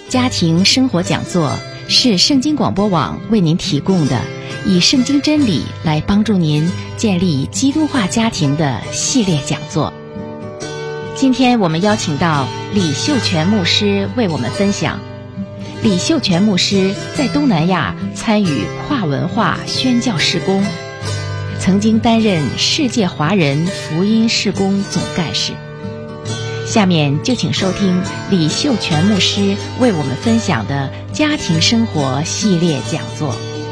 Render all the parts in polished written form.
家庭生活讲座是圣经广播网为您提供的以圣经真理来帮助您建立基督化家庭的系列讲座。今天我们邀请到李秀全牧师为我们分享。李秀全牧师在东南亚参与跨文化宣教事工，曾经担任世界华人福音事工总干事。下面就请收听李秀全牧师为我们分享的家庭生活系列讲座。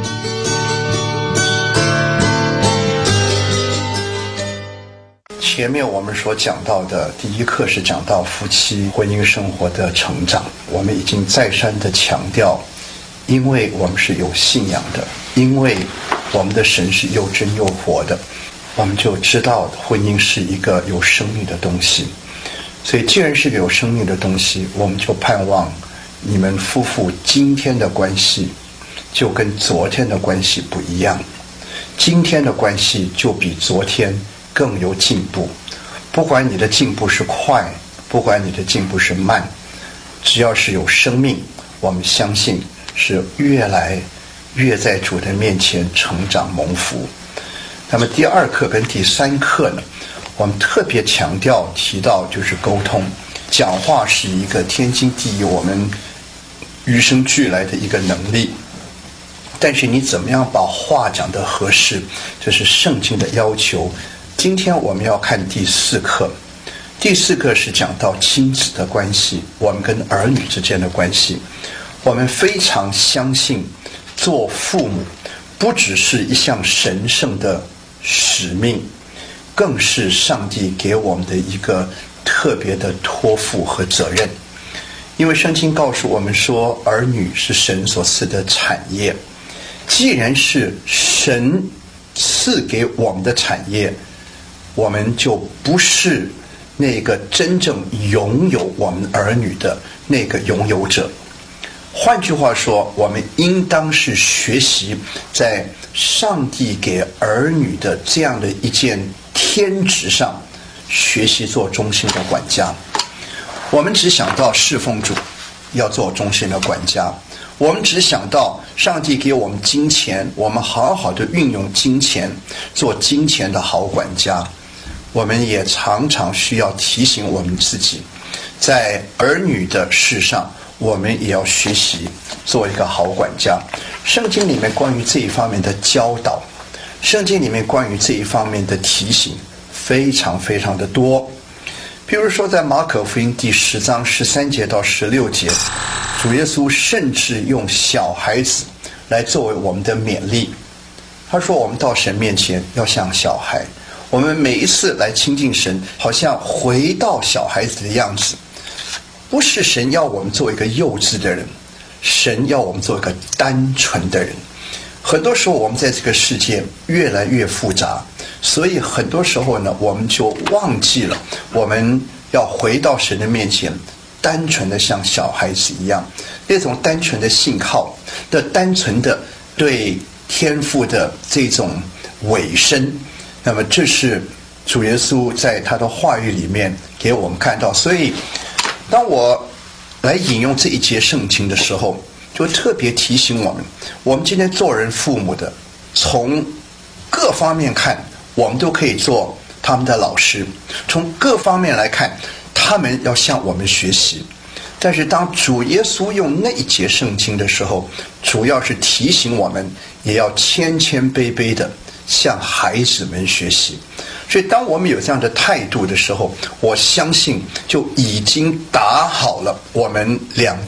前面我们所讲到的第一课是讲到夫妻婚姻生活的成长，我们已经再三的强调，因为我们是有信仰的，因为我们的神是又真又活的，我们就知道婚姻是一个有生命的东西。所以既然是个有生命的东西，我们就盼望你们夫妇今天的关系就跟昨天的关系不一样，今天的关系就比昨天更有进步。不管你的进步是快，不管你的进步是慢，只要是有生命，我们相信是越来越在主的面前成长蒙福。那么第二课跟第三课呢，我们特别强调提到就是沟通，讲话是一个天经地义我们与生俱来的一个能力，但是你怎么样把话讲得合适，这是圣经的要求。今天我们要看第四课，第四课是讲到亲子的关系，我们跟儿女之间的关系。我们非常相信做父母不只是一项神圣的使命，更是上帝给我们的一个特别的托付和责任。因为圣经告诉我们说，儿女是神所赐的产业。既然是神赐给我们的产业，我们就不是那个真正拥有我们儿女的那个拥有者。换句话说，我们应当是学习在上帝给儿女的这样的一件天职上学习做忠心的管家。我们只想到侍奉主要做忠心的管家，我们只想到上帝给我们金钱，我们好好的运用金钱做金钱的好管家。我们也常常需要提醒我们自己，在儿女的事上我们也要学习做一个好管家。圣经里面关于这一方面的教导，圣经里面关于这一方面的提醒非常非常的多。比如说在马可福音第10章13节到16节，主耶稣甚至用小孩子来作为我们的勉励。他说我们到神面前要像小孩，我们每一次来亲近神好像回到小孩子的样子。不是神要我们做一个幼稚的人，神要我们做一个单纯的人。很多时候我们在这个世界越来越复杂，所以很多时候呢，我们就忘记了我们要回到神的面前，单纯的像小孩子一样，那种单纯的信靠的，单纯的对天父的这种委身。那么这是主耶稣在他的话语里面给我们看到。所以当我来引用这一节圣经的时候，就特别提醒我们今天做人父母的，从各方面看，我们都可以做他们的老师，从各方面来看，他们要向我们学习。但是当主耶稣用那一节圣经的时候，主要是提醒我们也要谦谦卑卑的向孩子们学习。所以当我们有这样的态度的时候，我相信就已经打好了我们两